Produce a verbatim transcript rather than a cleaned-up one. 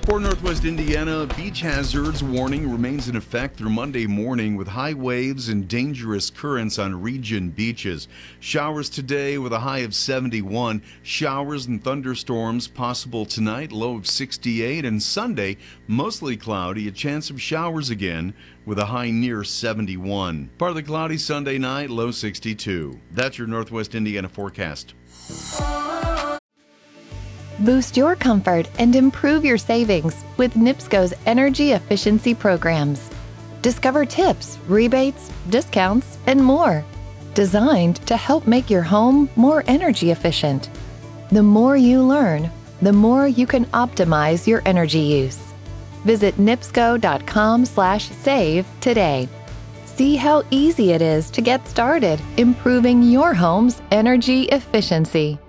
For Northwest Indiana, beach hazards warning remains in effect through Monday morning with high waves and dangerous currents on region beaches. Showers today with a high of seventy-one. Showers and thunderstorms possible tonight, low of sixty-eight. And Sunday, mostly cloudy, a chance of showers again with a high near seventy-one. Partly cloudy Sunday night, low sixty-two. That's your Northwest Indiana forecast. Boost your comfort and improve your savings with NIPSCO's energy efficiency programs. Discover tips, rebates, discounts, and more, designed to help make your home more energy efficient. The more you learn, the more you can optimize your energy use. Visit nipsco dot com slash save today. See how easy it is to get started improving your home's energy efficiency.